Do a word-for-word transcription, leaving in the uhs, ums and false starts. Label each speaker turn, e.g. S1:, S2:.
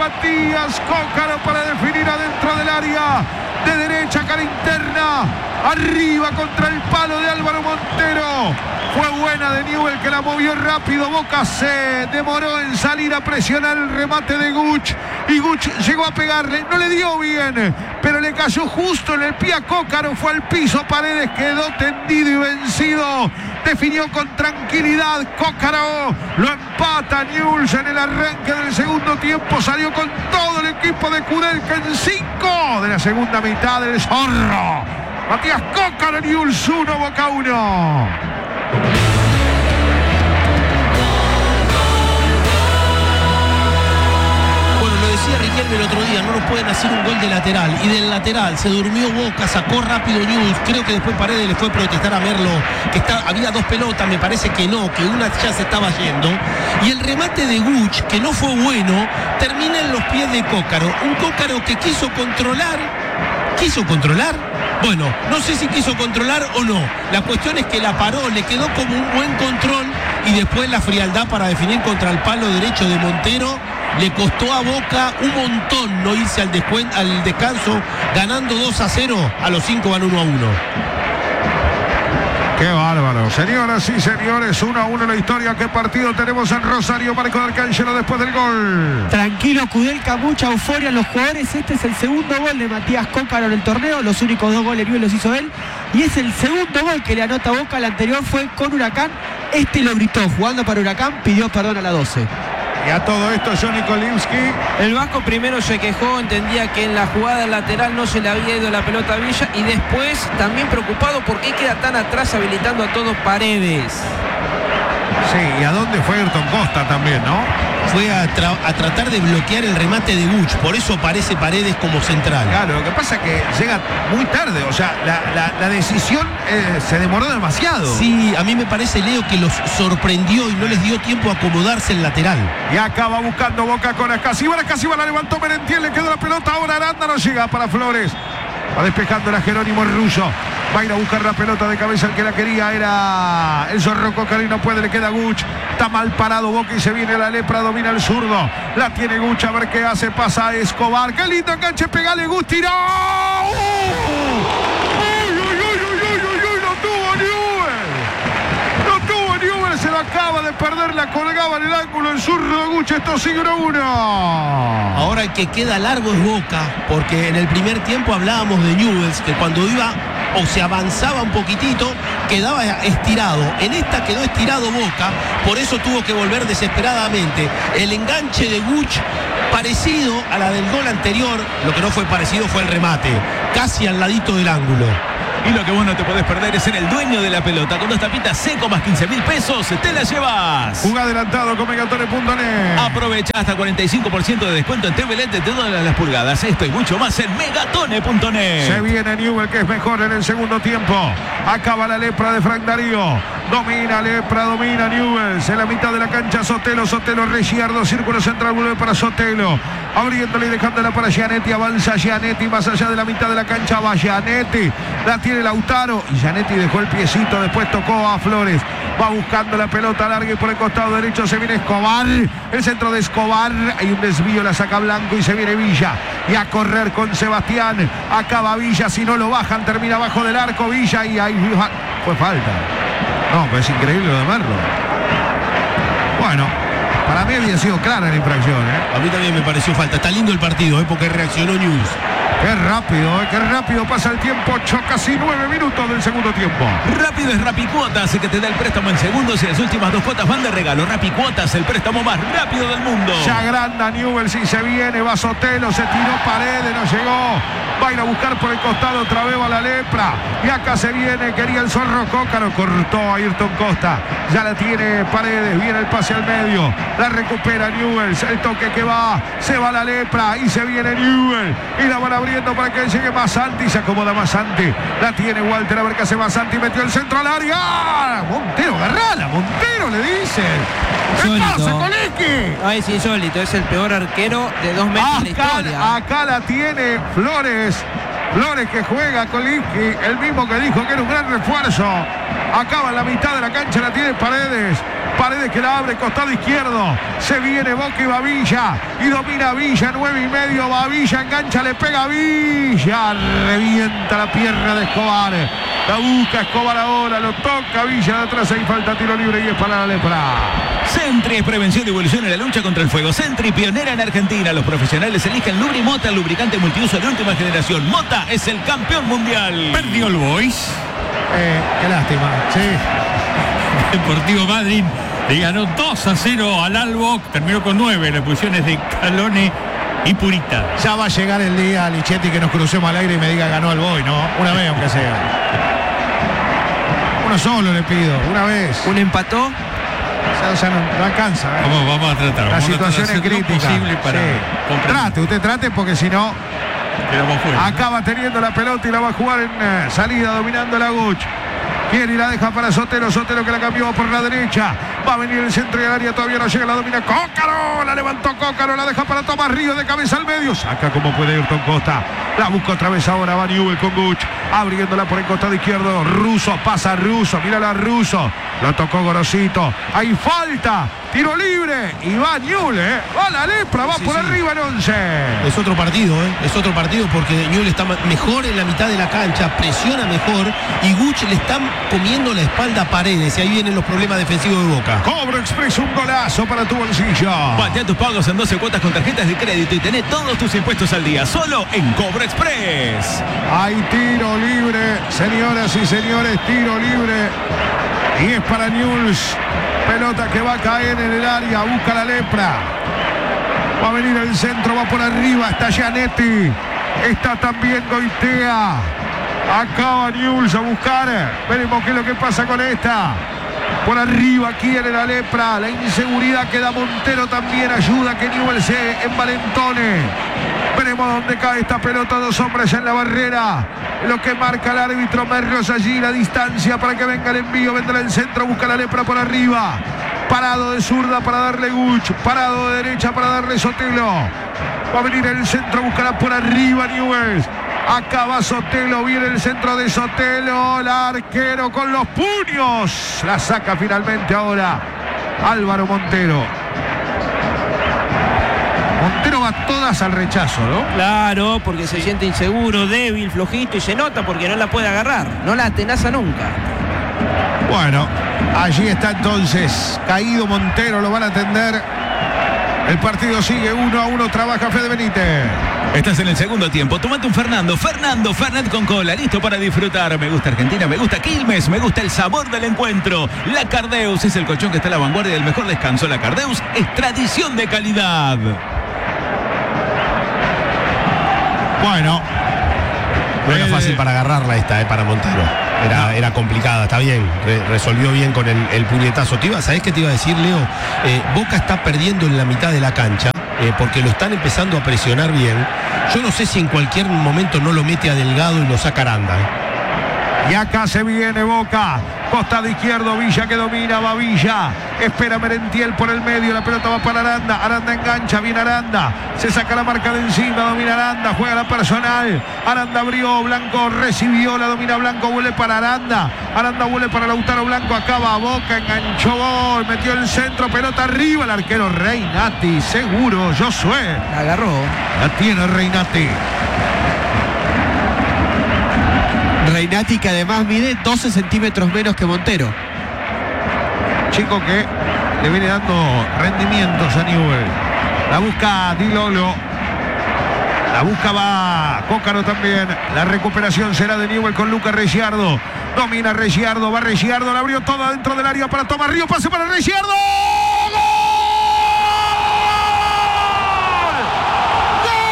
S1: Matías Cócaro para definir adentro del área. De derecha, cara interna. Arriba contra el palo de Álvaro Montero. Fue buena de Newell, que la movió rápido. Boca se demoró en salir a presionar el remate de Guch. Y Guch llegó a pegarle. No le dio bien, pero le cayó justo en el pie a Cócaro. Fue al piso. Paredes quedó tendido y vencido. Definió con tranquilidad Cócaro. Lo empata Newell's en el arranque del segundo tiempo. Salió con todo el equipo de Kudelka en cinco de la segunda mitad del Zorro. Matías Cócaro, Newell's uno, Boca uno.
S2: Decía Riquelme el otro día, no nos pueden hacer un gol de lateral, y del lateral se durmió Boca, sacó rápido Newell's. Creo que después Paredes le fue a protestar a Merlo, que está, había dos pelotas, me parece que no, que una ya se estaba yendo, y el remate de Guch, que no fue bueno, termina en los pies de Cócaro, un Cócaro que quiso controlar, quiso controlar, bueno, no sé si quiso controlar o no, la cuestión es que la paró, le quedó como un buen control, y después la frialdad para definir contra el palo derecho de Montero. Le costó a Boca un montón no irse al, al descanso ganando dos a cero. A los cinco van uno a uno.
S1: Qué bárbaro. Señoras y señores, uno a uno la historia. ¿Qué partido tenemos en Rosario? Marco D'Arcangelo después del gol.
S3: Tranquilo Kudelka, mucha euforia en los jugadores. Este es el segundo gol de Matías Cócaro en el torneo. Los únicos dos goles Newell los hizo él. Y es el segundo gol que le anota Boca. El anterior fue con Huracán. Este lo gritó jugando para Huracán. Pidió perdón a la doce.
S1: Y a todo esto, Johnny Kolimski.
S4: El vasco primero se quejó, entendía que en la jugada lateral no se le había ido la pelota a Villa, y después también preocupado por qué queda tan atrás habilitando a todos Paredes.
S1: Sí, y a dónde fue Ayrton Costa también, ¿no?
S2: Fue a, tra a tratar de bloquear el remate de Guch, por eso aparece Paredes como central.
S1: Claro, lo que pasa es que llega muy tarde, o sea, la, la, la decisión eh, se demoró demasiado.
S2: Sí, a mí me parece, Leo, que los sorprendió y no les dio tiempo a acomodarse el lateral.
S1: Y acaba buscando Boca con Escasíbar. Escasíbar la levantó Merentiel, le quedó la pelota, ahora Aranda no llega para Flores. Va despejando la Jerónimo Russo. Va a ir a buscar la pelota de cabeza, el que la quería era el Zorro Cócaro y no puede, le queda Guch. Está mal parado Boca y se viene la lepra, domina el zurdo. La tiene Guch, a ver qué hace, pasa a Escobar. ¡Qué lindo enganche! Pegale Guch, tiró. ¡Uh! ¡Uy, uy, uy, uy, uy, uy! ¡No tuvo Newell! ¡No tuvo Newell! Se lo acaba de perder, la colgaba en el ángulo el zurdo Guch. Esto sigue uno a uno.
S2: Ahora el que queda largo es Boca, porque en el primer tiempo hablábamos de Newell's, que cuando iba o se avanzaba un poquitito, quedaba estirado. En esta quedó estirado Boca, por eso tuvo que volver desesperadamente. El enganche de Guch, parecido a la del gol anterior, lo que no fue parecido fue el remate, casi al ladito del ángulo.
S5: Y lo que vos no te podés perder es ser el dueño de la pelota. Con dos tapitas seco más quince mil pesos, te la llevas.
S1: Jugá adelantado con Megatone punto net.
S5: Aprovecha hasta cuarenta y cinco por ciento de descuento en T V L E D de todas las pulgadas. Esto y mucho más en Megatone punto net.
S1: Se viene Newell, que es mejor en el segundo tiempo. Acaba la lepra de Frank Darío. Domina Lepra, domina Newell's. En la mitad de la cancha Sotelo, Sotelo, Ricciardo, círculo central, vuelve para Sotelo. Abriéndole y dejándola para Gianetti. Avanza Gianetti más allá de la mitad de la cancha. Va Gianetti. La tiene Lautaro. Y Gianetti dejó el piecito. Después tocó a Flores. Va buscando la pelota larga y por el costado derecho se viene Escobar. El centro de Escobar. Hay un desvío, la saca Blanco y se viene Villa. Y a correr con Sebastián. Acaba Villa. Si no lo bajan, termina abajo del arco Villa. Y ahí fue falta. No, pero es increíble lo de Merlo. Bueno, para mí había sido clara la infracción, ¿eh?
S2: A mí también me pareció falta. Está lindo el partido, ¿eh? Porque reaccionó Newell's.
S1: Qué rápido, ¿eh? Qué rápido pasa el tiempo. Ocho, casi nueve minutos del segundo tiempo.
S5: Rápido es Rapicuotas, que te da el préstamo en segundos y las últimas dos cuotas van de regalo. Rapicuotas, el préstamo más rápido del mundo.
S1: Ya agranda Newell's y se viene. Va Sotelo, se tiró Paredes, no llegó. Va a ir a buscar por el costado otra vez a la lepra. Y acá se viene, quería el Zorro Cócaro. Cortó a Ayrton Costa. Ya la tiene Paredes, viene el pase al medio. La recupera Newell's. El toque que va, se va la lepra y se viene Newell. Y la van abriendo para que llegue Masanti. Se acomoda Masanti. La tiene Walter, a ver qué hace Masanti. Metió el centro al área. Montero, agarrala. Montero le dicen. ¿Qué pasa, Kolimski?
S4: No, es insólito, es el peor arquero de dos metros de la
S1: Acá,
S4: historia.
S1: acá la tiene Flores. Flores que juega Kolimski, el mismo que dijo que era un gran refuerzo. Acaba en la mitad de la cancha, la tiene Paredes. Paredes que la abre, costado izquierdo. Se viene Boca y Bavilla. Y domina Villa, nueve y medio. Bavilla engancha, le pega a Villa. Revienta la pierna de Escobar. La busca Escobar ahora, lo toca Villa de atrás. Ahí falta tiro libre y es para la Lepra.
S5: Sentry es prevención y evolución en la lucha contra el fuego. Sentry, pionera en Argentina. Los profesionales eligen Lubri Mota, el lubricante multiuso de última generación. Mota es el campeón mundial.
S6: Perdió el Boys.
S1: Eh, qué lástima, sí.
S6: Deportivo Madrid le ganó dos a cero al Albo. Terminó con nueve. Las posiciones de Calone y Purita.
S1: Ya va a llegar el día, Lichetti, que nos crucemos al aire y me diga ganó el Boy, ¿no? Una vez aunque sea. Uno solo le pido, una vez.
S4: ¿Un empató?
S1: Ya, ya no, no alcanza. ¿eh?
S6: Vamos, vamos a tratar.
S1: La
S6: vamos
S1: situación
S6: a tratar
S1: es
S6: de hacer lo
S1: crítica.
S6: posible para
S1: Sí. Trate, usted trate porque si no,
S6: quedamos fuera.
S1: acaba teniendo la pelota y la va a jugar en eh, salida, dominando la Guch. Quiere y la deja para Sotelo. Sotelo que la cambió por la derecha. Va a venir el centro y el área. Todavía no llega. La domina Cócaro. La levantó Cócaro. La deja para Tomás Ríos de cabeza al medio. Saca como puede Ayrton Costa. La busca otra vez ahora. Va Newell con Guch. Abriéndola por el costado izquierdo. Russo. Pasa Russo. Mírala Russo. Lo tocó Gorosito. Hay falta. Tiro libre. Y va Newell. ¿eh? Va la Lepra. Va
S2: sí,
S1: por
S2: sí.
S1: arriba en once.
S2: Es otro partido, ¿eh? Es otro partido porque Newell está mejor en la mitad de la cancha, presiona mejor y Guch le están comiendo la espalda a Paredes y ahí vienen los problemas defensivos de Boca.
S1: Cobro Express, un golazo para tu bolsillo.
S5: Patea tus pagos en doce cuotas con tarjetas de crédito y tené todos tus impuestos al día, solo en Cobro Express.
S1: Hay tiro libre, señoras y señores, tiro libre. Y es para Newell's. Pelota que va a caer en el área, busca la Lepra. Va a venir el centro, va por arriba, está Gianetti. Está también Goitea. Acaba Newell's a buscar. Veremos qué es lo que pasa con esta. Por arriba quiere la Lepra. La inseguridad que da Montero también ayuda a que Newell's se envalentone. Veremos dónde cae esta pelota. Dos hombres en la barrera. Lo que marca el árbitro Merlos allí. La distancia para que venga el envío. Vendrá el centro. Busca la Lepra por arriba. Parado de zurda para darle Guch. Parado de derecha para darle Sotelo. Va a venir el centro. Buscará por arriba Newell's. Acaba Sotelo, viene el centro de Sotelo, el arquero con los puños. La saca finalmente ahora Álvaro Montero. Montero va todas al rechazo, ¿no?
S4: Claro, porque se siente inseguro, débil, flojito y se nota porque no la puede agarrar. No la atenaza nunca.
S1: Bueno, allí está entonces caído Montero, lo van a atender. El partido sigue uno a uno, trabaja Fede Benítez.
S5: Estás en el segundo tiempo, tomate un Fernando, Fernando, Fernet con cola, listo para disfrutar. Me gusta Argentina, me gusta Quilmes, me gusta el sabor del encuentro. La Cardeus es el colchón que está a la vanguardia del mejor descanso. La Cardeus es tradición de calidad.
S1: Bueno,
S7: no era fácil para agarrarla esta, eh, para Montero. Era, no. era complicada, está bien. Re, resolvió bien con el, el puñetazo. ¿Te iba, ¿Sabés qué te iba a decir, Leo? Eh, Boca está perdiendo en la mitad de la cancha. Eh, porque lo están empezando a presionar bien. Yo no sé si en cualquier momento no lo mete a Delgado y lo saca Aranda. ¿eh?
S1: Y acá se viene Boca. Costado izquierdo, Villa que domina, va Villa. Espera Merentiel por el medio, la pelota va para Aranda. Aranda engancha, viene Aranda. Se saca la marca de encima, domina Aranda, juega la personal. Aranda abrió, Blanco recibió, la domina Blanco, vuelve para Aranda. Aranda vuelve para Lautaro Blanco, acaba Boca, enganchó gol, metió el centro, pelota arriba, el arquero Reinati, seguro, Josué.
S4: La agarró.
S1: La tiene Reinati.
S3: Reinati que además mide doce centímetros menos que Montero.
S1: Chico que le viene dando rendimientos a Newell. La busca Di Lolo. La busca va Cócaro también. La recuperación será de Newell con Lucas Reggiardo. Domina Reggiardo, va Reggiardo, la abrió toda dentro del área para Tomás Ríos. Pase para Reggiardo.